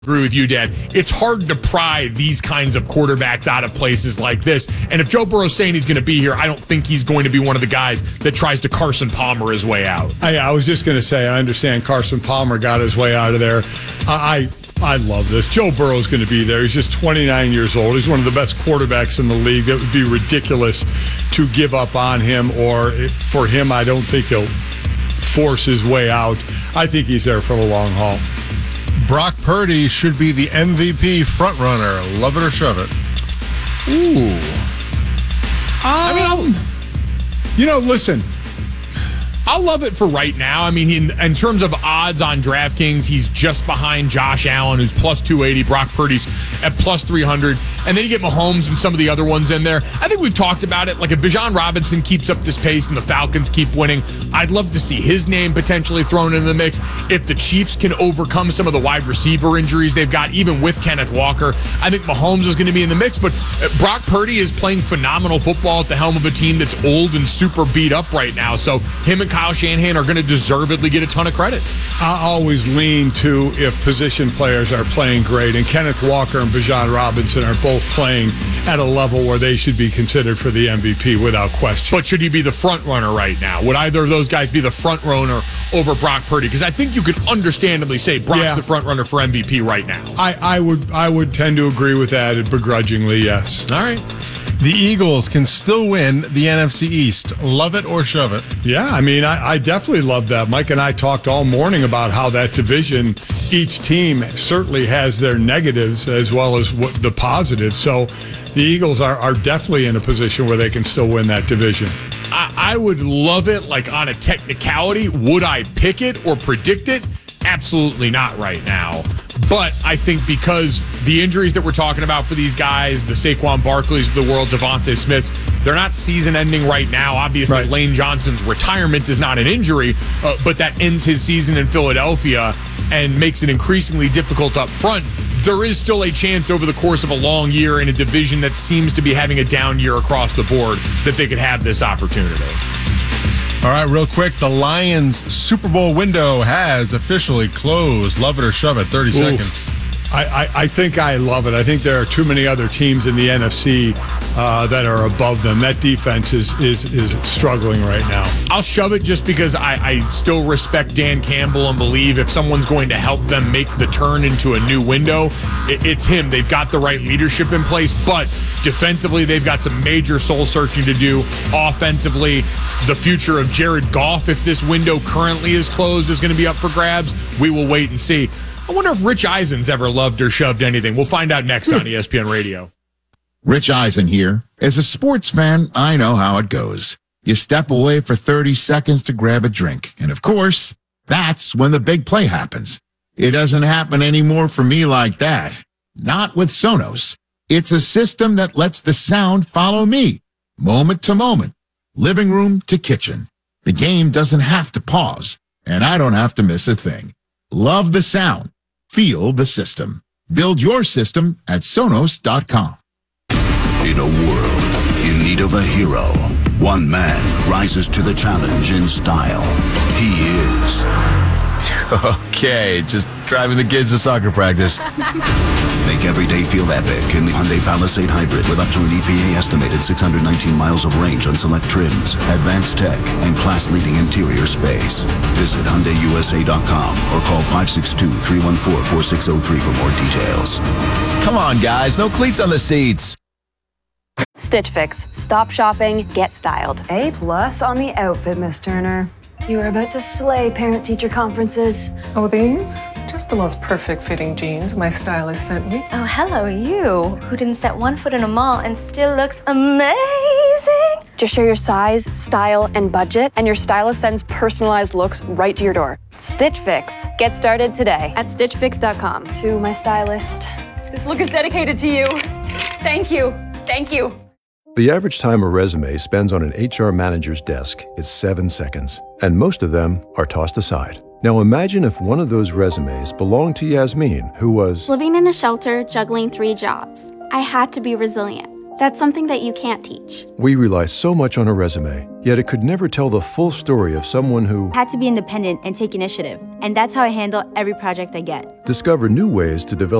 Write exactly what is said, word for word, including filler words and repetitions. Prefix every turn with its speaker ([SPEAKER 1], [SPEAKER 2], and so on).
[SPEAKER 1] Agree with you, Dad. It's hard to pry these kinds of quarterbacks out of places like this. And if Joe Burrow's saying he's going to be here, I don't think he's going to be one of the guys that tries to Carson Palmer his way out.
[SPEAKER 2] I, I was just going to say, I understand Carson Palmer got his way out of there. I I love this. Joe Burrow's going to be there. He's just twenty-nine years old. He's one of the best quarterbacks in the league. It would be ridiculous to give up on him, or for him, I don't think he'll force his way out. I think he's there for the long haul.
[SPEAKER 3] Brock Purdy should be the M V P frontrunner. Love it or shove it.
[SPEAKER 2] Ooh. Um, I mean, I'll, you know, listen.
[SPEAKER 1] I'll love it for right now. I mean, in, in terms of odds on DraftKings, he's just behind Josh Allen, who's plus two eighty. Brock Purdy's at plus three hundred. And then you get Mahomes and some of the other ones in there. I think we've talked about it. Like, if Bijan Robinson keeps up this pace and the Falcons keep winning, I'd love to see his name potentially thrown into the mix. If the Chiefs can overcome some of the wide receiver injuries they've got, even with Kenneth Walker, I think Mahomes is going to be in the mix. But Brock Purdy is playing phenomenal football at the helm of a team that's old and super beat up right now. So him and Kyle Shanahan are going to deservedly get a ton of credit.
[SPEAKER 2] I always lean to if position players are playing great, and Kenneth Walker and Bijan Robinson are both playing at a level where they should be considered for the M V P without question.
[SPEAKER 1] But should he be the front runner right now? Would either of those guys be the front runner over Brock Purdy? Because I think you could understandably say Brock's yeah. the front runner for M V P right now.
[SPEAKER 2] I, I would I would tend to agree with that begrudgingly, yes.
[SPEAKER 1] All right.
[SPEAKER 3] The Eagles can still win the N F C East. Love it or shove it.
[SPEAKER 2] Yeah, I mean, I, I definitely love that. Mike and I talked all morning about how that division, each team certainly has their negatives as well as what the positives. So the Eagles are, are definitely in a position where they can still win that division.
[SPEAKER 1] I, I would love it, like on a technicality. Would I pick it or predict it? Absolutely not right now. But I think because the injuries that we're talking about for these guys, the Saquon Barkleys of the world, Devontae Smiths, they're not season-ending right now. Obviously, right. Lane Johnson's retirement is not an injury, uh, but that ends his season in Philadelphia and makes it increasingly difficult up front. There is still a chance over the course of a long year in a division that seems to be having a down year across the board that they could have this opportunity.
[SPEAKER 3] All right, real quick, the Lions Super Bowl window has officially closed. Love it or shove it, thirty Ooh. seconds.
[SPEAKER 2] I, I, I think I love it. I think there are too many other teams in the N F C uh, that are above them. That defense is is is struggling right now.
[SPEAKER 1] I'll shove it just because I, I still respect Dan Campbell and believe if someone's going to help them make the turn into a new window, it, it's him. They've got the right leadership in place, but defensively, they've got some major soul searching to do. Offensively, the future of Jared Goff, if this window currently is closed, is going to be up for grabs. We will wait and see. I wonder if Rich Eisen's ever loved or shoved anything. We'll find out next on E S P N Radio.
[SPEAKER 4] Rich Eisen here. As a sports fan, I know how it goes. You step away for thirty seconds to grab a drink. And of course, that's when the big play happens. It doesn't happen anymore for me like that. Not with Sonos. It's a system that lets the sound follow me, moment to moment, living room to kitchen. The game doesn't have to pause, and I don't have to miss a thing. Love the sound. Feel the system. Build your system at Sonos dot com.
[SPEAKER 5] In a world in need of a hero, one man rises to the challenge in style. He is...
[SPEAKER 6] Okay, just driving the kids to soccer practice.
[SPEAKER 5] Make every day feel epic in the Hyundai Palisade Hybrid with up to an E P A-estimated six hundred nineteen miles of range on select trims, advanced tech, and class-leading interior space. Visit Hyundai U S A dot com or call five six two, three one four, four six zero three for more details.
[SPEAKER 6] Come on, guys, no cleats on the seats.
[SPEAKER 7] Stitch Fix. Stop shopping, get styled.
[SPEAKER 8] A plus on the outfit, Miss Turner. You are about to slay parent-teacher conferences.
[SPEAKER 9] Oh, these? Just the most perfect fitting jeans my stylist sent me.
[SPEAKER 10] Oh, hello, you, who didn't set one foot in a mall and still looks amazing.
[SPEAKER 7] Just share your size, style, and budget, and your stylist sends personalized looks right to your door. Stitch Fix. Get started today at stitch fix dot com.
[SPEAKER 8] To my stylist, this look is dedicated to you. Thank you. Thank you.
[SPEAKER 11] The average time a resume spends on an H R manager's desk is seven seconds, and most of them are tossed aside. Now imagine if one of those resumes belonged to Yasmin, who was
[SPEAKER 12] living in a shelter, juggling three jobs. I had to be resilient. That's something that you can't teach.
[SPEAKER 11] We rely so much on a resume, yet it could never tell the full story of someone who
[SPEAKER 13] had to be independent and take initiative. And that's how I handle every project I get.
[SPEAKER 11] Discover new ways to develop